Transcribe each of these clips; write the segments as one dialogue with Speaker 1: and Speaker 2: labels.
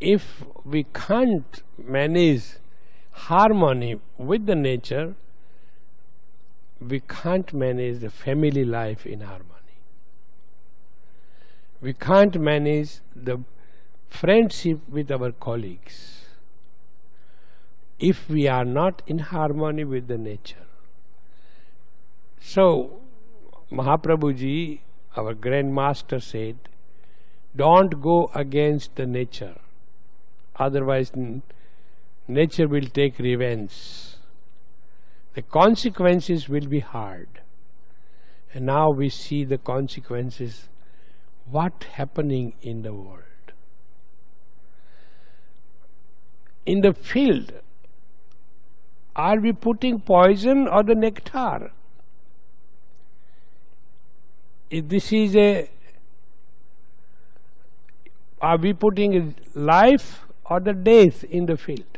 Speaker 1: if we can't manage harmony with the nature, we can't manage the family life in harmony. We can't manage the friendship with our colleagues if we are not in harmony with the nature. So, Mahaprabhuji, our Grand Master, said, don't go against the nature, otherwise nature will take revenge. The consequences will be hard. And now we see the consequences, what happening in the world. In the field, are we putting poison or the nectar? Are we putting life or the death in the field?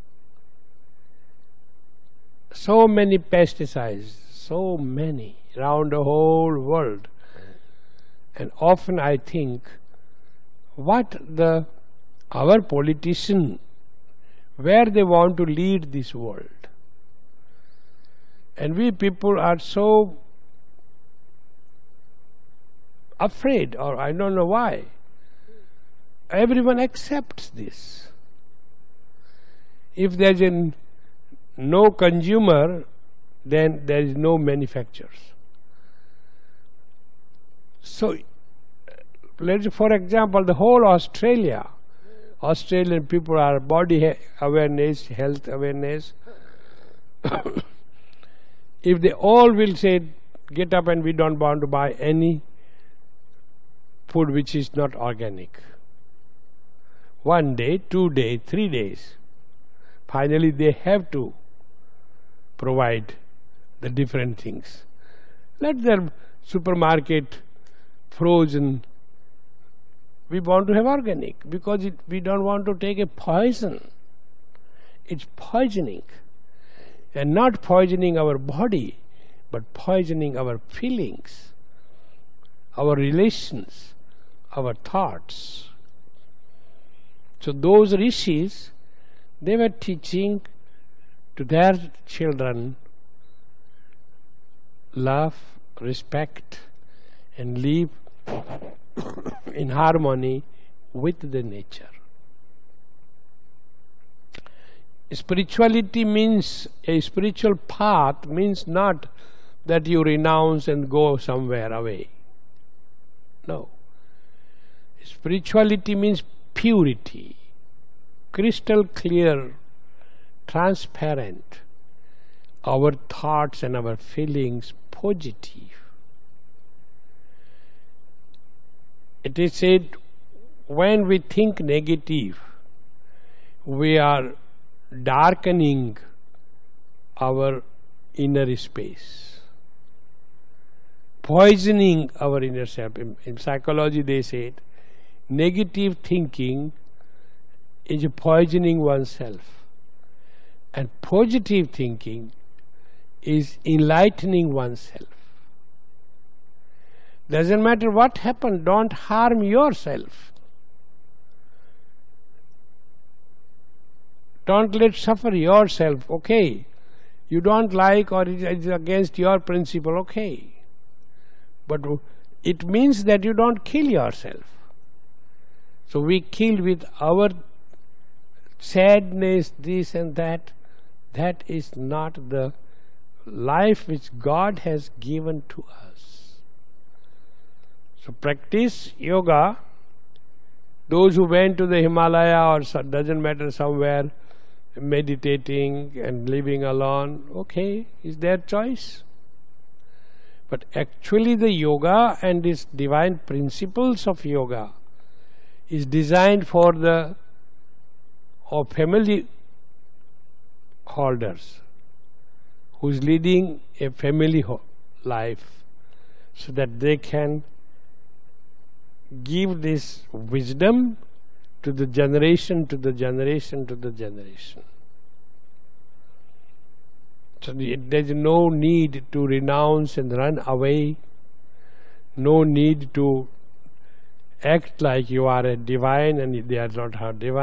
Speaker 1: So many pesticides, so many around the whole world. And often I think, what our politicians, where they want to lead this world. And we people are so afraid, or I don't know why. Everyone accepts this. If there's no consumer, then there is no manufacturers. So, for example, the whole Australian people are body awareness, health awareness. If they all will say, get up and we don't want to buy any food which is not organic. 1 day, 2 days, 3 days. Finally, they have to provide the different things. Let their supermarket frozen. We want to have organic because we don't want to take a poison. It's poisoning. And not poisoning our body, but poisoning our feelings, our relations, our thoughts. So those rishis, they were teaching to their children love, respect, and live in harmony with the nature. Spirituality means, a spiritual path means not that you renounce and go somewhere away. No. Spirituality means purity, crystal clear, transparent, our thoughts and our feelings positive. It is said, when we think negative, we are darkening our inner space, poisoning our inner self. In psychology they said, negative thinking is poisoning oneself, and positive thinking is enlightening oneself. Doesn't matter what happened, don't harm yourself. Don't let suffer yourself, okay. You don't like or it is against your principle, okay. But it means that you don't kill yourself. So we kill with our sadness, this and that. That is not the life which God has given to us. So practice yoga. Those who went to the Himalaya or doesn't matter somewhere, meditating and living alone, okay, is their choice. But actually the yoga and its divine principles of yoga is designed for the family holders who is leading a family life, so that they can give this wisdom to the generation, to the generation, to the generation. So there is no need to renounce and run away, no need to act like you are a divine and they are not divine.